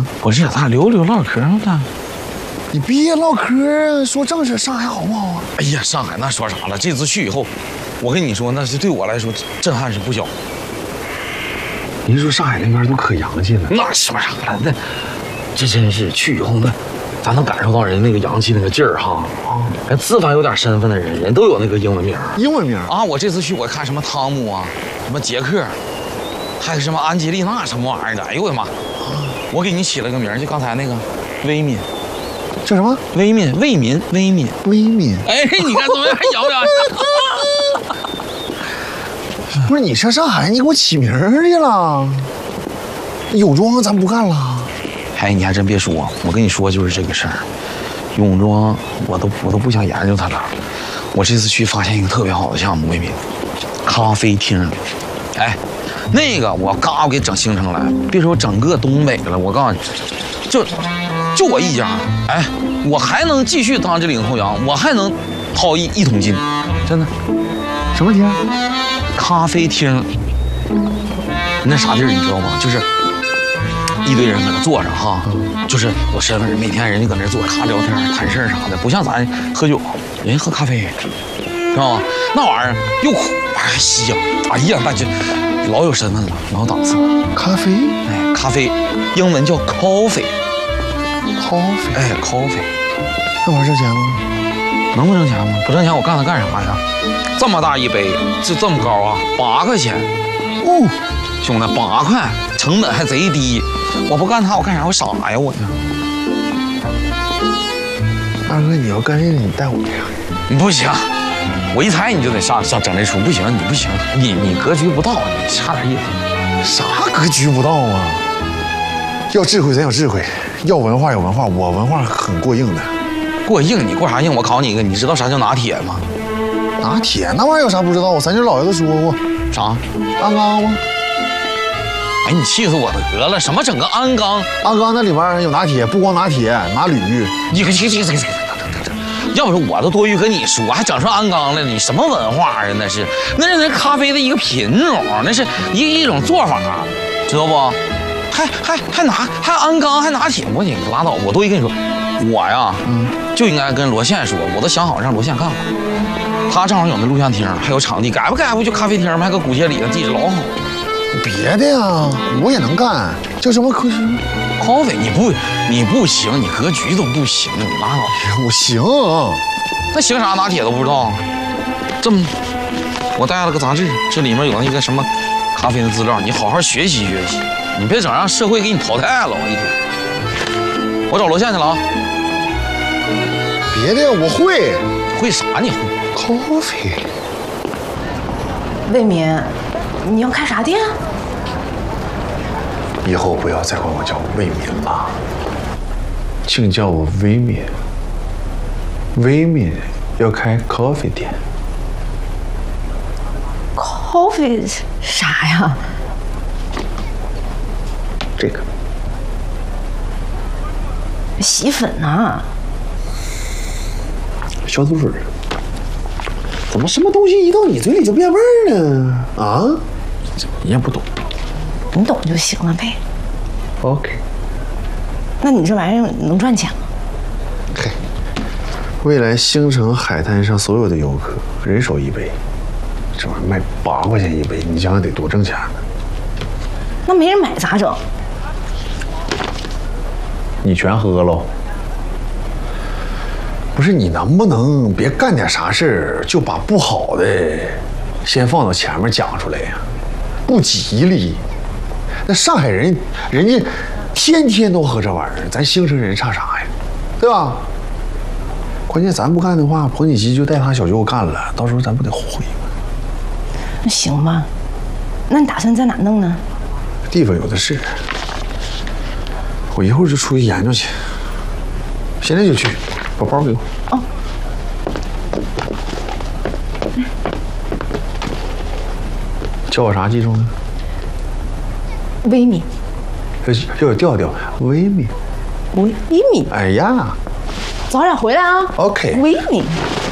呢？ 不是，咱溜溜唠嗑咱。 你别唠嗑，说正事。上海好不好啊？ 哎呀，上海那说啥了？这次去以后，我跟你说，那是对我来说震撼是不小。 您说上海那边都可洋气了， 那说啥了？那这真是去以后那，咱能感受到人那个洋气那个劲儿哈。连自凡有点身份的人都有那个英文名。 英文名啊！我这次去，我看什么汤姆啊，什么杰克，还有什么安吉丽娜什么玩意儿的。哎呦我的妈！我给你起了个名，就刚才那个威敏。 叫什么？ 威敏，魏民，威敏， 威敏。 哎，你看怎么样？摇不摇？ 不是你上上海，你给我起名去了。泳装咱不干了。 哎，你还真别说，我跟你说就是这个事儿。泳装我都不想研究它了。我这次去发现一个特别好的项目，魏敏，咖啡厅。哎，那个我嘎给整兴城来，别说整个东北了，我告诉你，就我一家，哎，我还能继续当这领头羊，我还能掏一桶金，真的。 什么厅？ 咖啡厅。那啥地儿你知道吗？就是一堆人搁那坐着哈，就是有身份人，每天人家搁那坐咔聊天谈事儿啥的，不像咱喝酒，人家喝咖啡，知道吗？那玩意儿又苦还香，哎呀，那就老有身份了，老有档次。 咖啡？ 哎，咖啡，英文叫 coffee。 coffee， 哎 ，coffee， 那玩意儿挣钱吗？ 能不挣钱吗？不挣钱我干它干啥呀？这么大一杯，就这么高啊，8块钱。 哦， 兄弟，8块，成本还贼低。我不干它，我干啥？我傻呀我呢？ 二哥，你要干这个，你带我去。 你不行，我一猜你就得上整这出，不行，你不行，你格局不到，你差点意思。 啥格局不到啊？要智慧咱有智慧，要文化有文化，我文化很过硬的。 过硬？你过啥硬？我考你一个，你知道啥叫拿铁吗？ 拿铁那玩意儿有啥不知道？咱这老爷子说过。 啥？ 鞍钢吗？ 哎，你气死我得了！什么整个鞍钢？ 鞍钢那里边有拿铁，不光拿铁，拿铝。 你个要不是我都多余跟你说，还整出鞍钢来了，你什么文化啊？那是咖啡的一个品种，那是一种做法，知道不？还鞍钢，还拿铁，我你拉倒！我多余跟你说，我呀，就应该跟罗宪说，我都想好让罗宪干了。他正好有那录像厅，还有场地，改不就咖啡厅吗？还搁古街里的地址老好。 别的呀，我也能干，叫什么科学 ？coffee， 你不行，你格局都不行，你拉倒。 我行， 那行啥？拿铁都不知道。这么，我带了个杂志，这里面有那个什么咖啡的资料，你好好学习学习，你别整让社会给你淘汰了。我一天，我找罗宪去了啊。 别的我会， 会啥？你会 coffee。 魏民，你要开啥店？ 以后不要再管我叫魏民了，请叫我威敏。威敏要开 coffee 店。 coffee 啥呀？ 这个洗粉啊。 消毒水。怎么什么东西一到你嘴里就变味儿呢？啊？人家不懂。 你懂就行了呗。 OK。 那你这玩意儿能赚钱吗？ 嘿，未来兴城海滩上所有的游客人手一杯，这玩意儿卖8块钱一杯，你想想得多挣钱呢？ 那没人买咋整？ 你全喝喽。不是你能不能别干点啥事儿就把不好的先放到前面讲出来呀？不吉利。那上海人家天天都喝这玩意儿，咱兴城人差啥呀？对吧？关键咱不干的话，彭锦熙就带他小舅干了，到时候咱不得后悔吗？ 那行吧，那你打算在哪弄呢？ 地方有的是，我一会儿就出去研究去，现在就去。把包给我。哦。叫我啥记住呢？ 威敏。 要有调调，威敏。 威敏。 哎呀。 早点回来啊。 OK。 威敏。